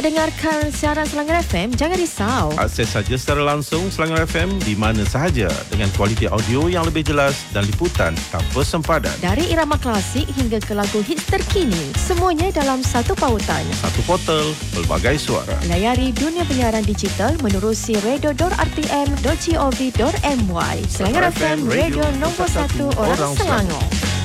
Dengarkan siaran Selangor FM, jangan risau. Akses saja secara langsung Selangor FM di mana sahaja dengan kualiti audio yang lebih jelas dan liputan tanpa sempadan. Dari irama klasik hingga ke lagu hits terkini, semuanya dalam satu pautan. Satu portal, pelbagai suara. Layari dunia penyiaran digital menerusi radio.rtm.gov.my. Selangor FM, radio nombor 1 orang Selangor.